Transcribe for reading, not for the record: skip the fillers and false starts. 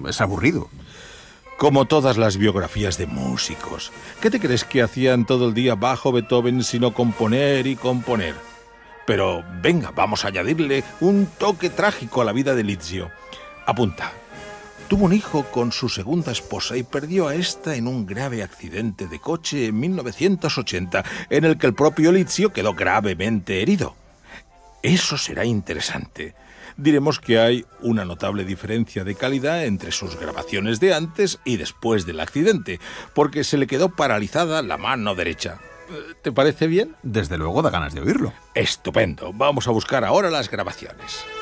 Es aburrido. Como todas las biografías de músicos. ¿Qué te crees que hacían todo el día bajo Beethoven sino componer y componer? Pero venga, vamos a añadirle un toque trágico a la vida de Lizio. Apunta. Tuvo un hijo con su segunda esposa y perdió a esta en un grave accidente de coche en 1980, en el que el propio Lizio quedó gravemente herido. Eso será interesante. Diremos que hay una notable diferencia de calidad entre sus grabaciones de antes y después del accidente, porque se le quedó paralizada la mano derecha. ¿Te parece bien? Desde luego da ganas de oírlo. Estupendo. Vamos a buscar ahora las grabaciones.